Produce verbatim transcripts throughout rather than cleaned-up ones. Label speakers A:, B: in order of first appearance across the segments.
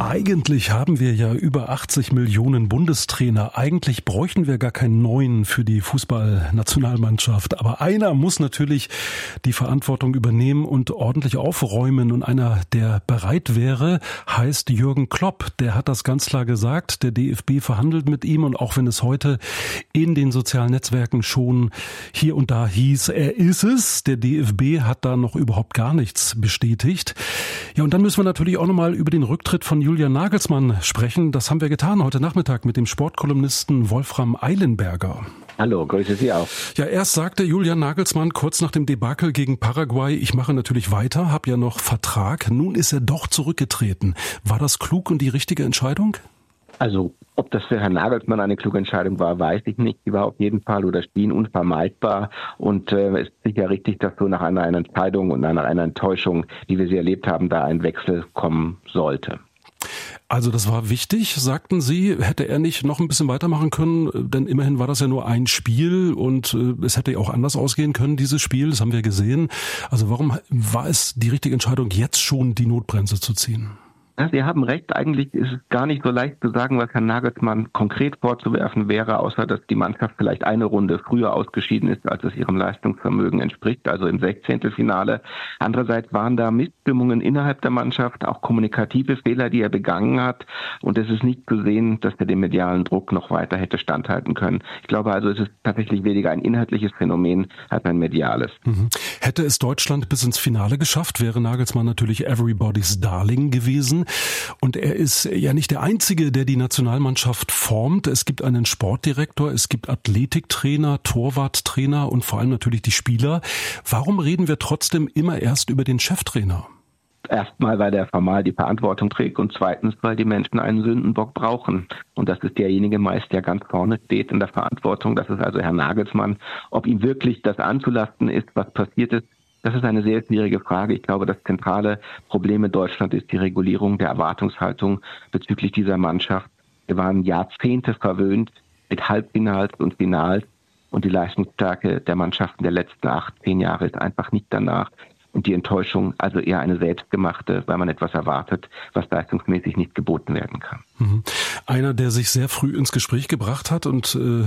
A: Eigentlich haben wir ja über achtzig Millionen Bundestrainer. Eigentlich bräuchten wir gar keinen neuen für die Fußballnationalmannschaft. Aber einer muss natürlich die Verantwortung übernehmen und ordentlich aufräumen. Und einer, der bereit wäre, heißt Jürgen Klopp. Der hat das ganz klar gesagt. Der D F B verhandelt mit ihm. Und auch wenn es heute in den sozialen Netzwerken schon hier und da hieß, er ist es. Der D F B hat da noch überhaupt gar nichts bestätigt. Ja, und dann müssen wir natürlich auch nochmal über den Rücktritt von Julian Nagelsmann sprechen. Das haben wir getan heute Nachmittag mit dem Sportkolumnisten Wolfram Eilenberger.
B: Hallo, grüße Sie auch.
A: Ja, erst sagte Julian Nagelsmann kurz nach dem Debakel gegen Paraguay, ich mache natürlich weiter, habe ja noch Vertrag. Nun ist er doch zurückgetreten. War das klug und die richtige Entscheidung?
B: Also, ob das für Herrn Nagelsmann eine kluge Entscheidung war, weiß ich nicht. Die war auf jeden Fall oder schien unvermeidbar. Und äh, es ist sicher richtig, dass so nach einer, einer Entscheidung und nach einer Enttäuschung, wie wir sie erlebt haben, da ein Wechsel kommen sollte.
A: Also das war wichtig, sagten Sie. Hätte er nicht noch ein bisschen weitermachen können? Denn immerhin war das ja nur ein Spiel und äh, es hätte ja auch anders ausgehen können, dieses Spiel. Das haben wir gesehen. Also warum war es die richtige Entscheidung, jetzt schon die Notbremse zu ziehen?
B: Ja, Sie haben recht. Eigentlich ist es gar nicht so leicht zu sagen, was Herrn Nagelsmann konkret vorzuwerfen wäre, außer dass die Mannschaft vielleicht eine Runde früher ausgeschieden ist, als es ihrem Leistungsvermögen entspricht, also im Sechzehntelfinale. Andererseits waren da Missstimmungen innerhalb der Mannschaft, auch kommunikative Fehler, die er begangen hat. Und es ist nicht zu sehen, dass er dem medialen Druck noch weiter hätte standhalten können. Ich glaube also, es ist tatsächlich weniger ein inhaltliches Phänomen als ein mediales.
A: Mhm. Hätte es Deutschland bis ins Finale geschafft, wäre Nagelsmann natürlich everybody's Darling gewesen. Und er ist ja nicht der Einzige, der die Nationalmannschaft formt. Es gibt einen Sportdirektor, es gibt Athletiktrainer, Torwarttrainer und vor allem natürlich die Spieler. Warum reden wir trotzdem immer erst über den Cheftrainer?
B: Erstmal, weil der formal die Verantwortung trägt und zweitens, weil die Menschen einen Sündenbock brauchen. Und das ist derjenige meist, der ganz vorne steht in der Verantwortung. Das ist also Herr Nagelsmann. Ob ihm wirklich das anzulasten ist, was passiert ist, das ist eine sehr schwierige Frage. Ich glaube, das zentrale Problem in Deutschland ist die Regulierung der Erwartungshaltung bezüglich dieser Mannschaft. Wir waren Jahrzehnte verwöhnt mit Halbfinals und Finals und die Leistungsstärke der Mannschaften der letzten acht, zehn Jahre ist einfach nicht danach. Und die Enttäuschung also eher eine selbstgemachte, weil man etwas erwartet, was leistungsmäßig nicht geboten werden kann.
A: Mhm. Einer, der sich sehr früh ins Gespräch gebracht hat und äh,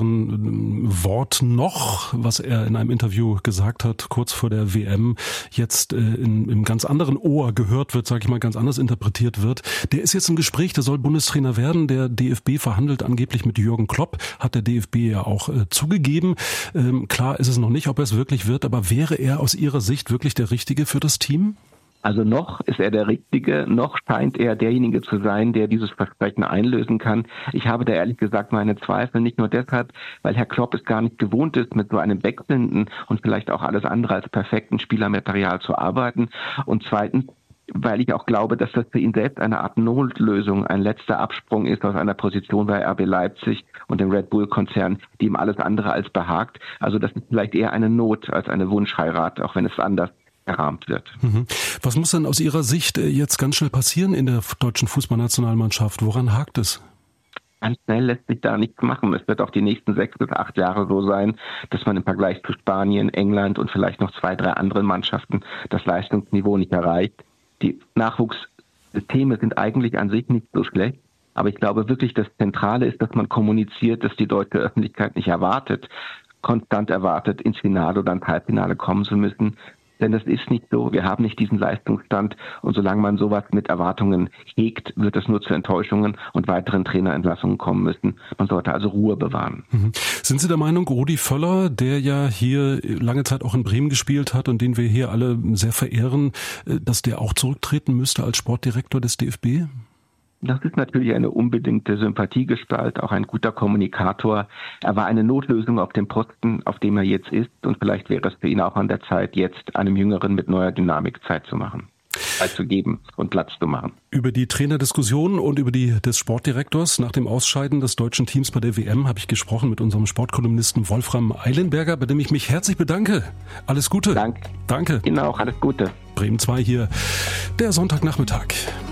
A: deren äh, Wort noch, was er in einem Interview gesagt hat, kurz vor der W M, jetzt äh, in, im ganz anderen Ohr gehört wird, sage ich mal, ganz anders interpretiert wird. Der ist jetzt im Gespräch, der soll Bundestrainer werden. Der D F B verhandelt angeblich mit Jürgen Klopp, hat der D F B ja auch äh, zugegeben. Ähm, klar ist es noch nicht, ob er es wirklich wird, aber wäre er aus Ihrer Sicht wirklich der Richtige für das Team?
B: Also noch ist er der Richtige, noch scheint er derjenige zu sein, der dieses Versprechen einlösen kann. Ich habe da ehrlich gesagt meine Zweifel, nicht nur deshalb, weil Herr Klopp es gar nicht gewohnt ist, mit so einem wechselnden und vielleicht auch alles andere als perfekten Spielermaterial zu arbeiten. Und zweitens, weil ich auch glaube, dass das für ihn selbst eine Art Notlösung, ein letzter Absprung ist aus einer Position bei R B Leipzig und dem Red Bull-Konzern, die ihm alles andere als behagt. Also das ist vielleicht eher eine Not als eine Wunschheirat, auch wenn es anders gerahmt wird.
A: Was muss denn aus Ihrer Sicht jetzt ganz schnell passieren in der deutschen Fußballnationalmannschaft? Woran hakt es?
B: Ganz schnell lässt sich da nichts machen. Es wird auch die nächsten sechs bis acht Jahre so sein, dass man im Vergleich zu Spanien, England und vielleicht noch zwei, drei anderen Mannschaften das Leistungsniveau nicht erreicht. Die Nachwuchssysteme sind eigentlich an sich nicht so schlecht. Aber ich glaube wirklich, das Zentrale ist, dass man kommuniziert, dass die deutsche Öffentlichkeit nicht erwartet, konstant erwartet, ins Finale oder ins Halbfinale kommen zu müssen. Denn das ist nicht so. Wir haben nicht diesen Leistungsstand. Und solange man sowas mit Erwartungen hegt, wird es nur zu Enttäuschungen und weiteren Trainerentlassungen kommen müssen. Man sollte also Ruhe bewahren.
A: Mhm. Sind Sie der Meinung, Rudi Völler, der ja hier lange Zeit auch in Bremen gespielt hat und den wir hier alle sehr verehren, dass der auch zurücktreten müsste als Sportdirektor des D F B?
B: Das ist natürlich eine unbedingte Sympathiegestalt, auch ein guter Kommunikator. Er war eine Notlösung auf dem Posten, auf dem er jetzt ist. Und vielleicht wäre es für ihn auch an der Zeit, jetzt einem Jüngeren mit neuer Dynamik Zeit zu machen, Zeit zu geben und Platz zu machen.
A: Über die Trainerdiskussion und über die des Sportdirektors nach dem Ausscheiden des deutschen Teams bei der W M habe ich gesprochen mit unserem Sportkolumnisten Wolfram Eilenberger, bei dem ich mich herzlich bedanke. Alles Gute.
B: Danke.
A: Danke.
B: Ihnen auch alles Gute.
A: Bremen zwei hier, der Sonntagnachmittag.